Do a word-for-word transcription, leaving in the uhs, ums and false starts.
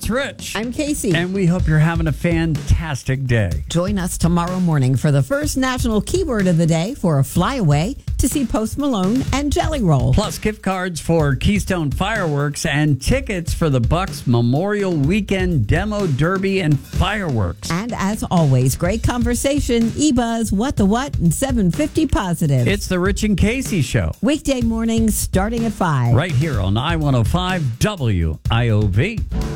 It's Rich. I'm Casey. And we hope you're having a fantastic day. Join us tomorrow morning for the first national keyword of the day for a flyaway to see Post Malone and Jelly Roll. Plus gift cards for Keystone Fireworks and tickets for the Bucks Memorial Weekend Demo Derby and Fireworks. And as always, great conversation, eBuzz, What the What, and seven fifty Positive. It's the Rich and Casey Show. Weekday mornings starting at five. Right here on I one oh five W I O V.